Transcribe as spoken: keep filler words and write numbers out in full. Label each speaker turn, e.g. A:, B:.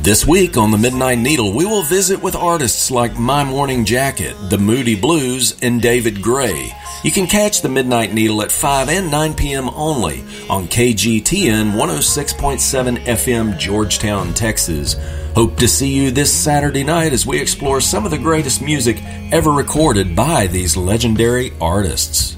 A: This week on the Midnight Needle, we will visit with artists like My Morning Jacket, The Moody Blues, and David Gray. You can catch the Midnight Needle at five and nine p.m. only on K G T N one oh six point seven F M, Georgetown, Texas. Hope to see you this Saturday night as we explore some of the greatest music ever recorded by these legendary artists.